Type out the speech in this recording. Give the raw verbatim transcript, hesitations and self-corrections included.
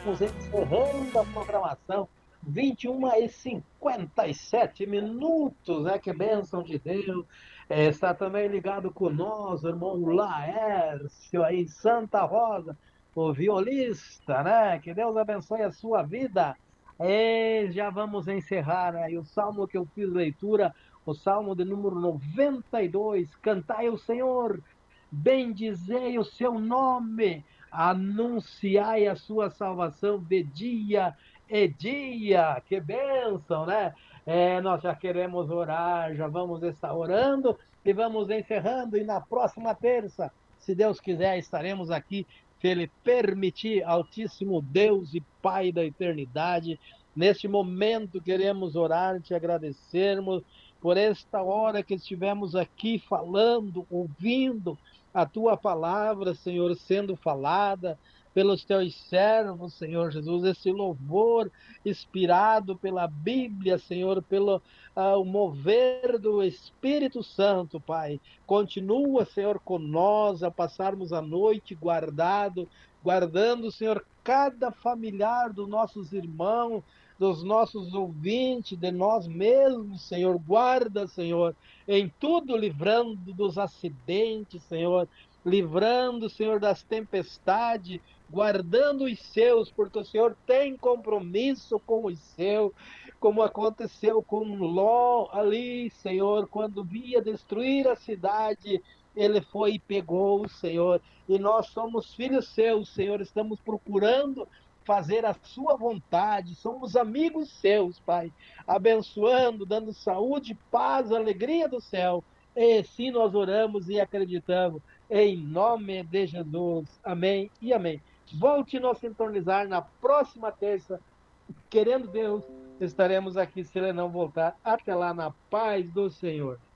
Estamos encerrando a programação, vinte e uma e cinquenta e sete minutos, né? Que bênção de Deus. É, está também ligado conosco, o irmão Laércio, aí em Santa Rosa, o violista, né? Que Deus abençoe a sua vida. E já vamos encerrar aí o salmo que eu fiz leitura, o salmo de número noventa e dois. Cantai ao Senhor, bendizei o seu nome, anunciai a sua salvação de dia e dia. Que bênção, né? É, nós já queremos orar, já vamos estar orando e vamos encerrando. E na próxima terça, se Deus quiser, estaremos aqui, se Ele permitir, Altíssimo Deus e Pai da eternidade. Neste momento, queremos orar, te agradecermos por esta hora que estivemos aqui falando, ouvindo a tua palavra, Senhor, sendo falada pelos teus servos, Senhor Jesus, esse louvor inspirado pela Bíblia, Senhor, pelo ah, o mover do Espírito Santo, Pai. Continua, Senhor, com nós a passarmos a noite guardado, guardando, Senhor, cada familiar dos nossos irmãos, dos nossos ouvintes, de nós mesmos, Senhor. Guarda, Senhor, em tudo, livrando dos acidentes, Senhor, livrando, Senhor, das tempestades, guardando os seus, porque o Senhor tem compromisso com os seus, como aconteceu com Ló ali, Senhor, quando via destruir a cidade, ele foi e pegou, Senhor, e nós somos filhos seus, Senhor, estamos procurando fazer a sua vontade, somos amigos seus, Pai, abençoando, dando saúde, paz, alegria do céu. E sim nós oramos e acreditamos, em nome de Jesus. Amém e amém. Volte nos sintonizar na próxima terça, querendo Deus, estaremos aqui se Ele não voltar. Até lá, na paz do Senhor.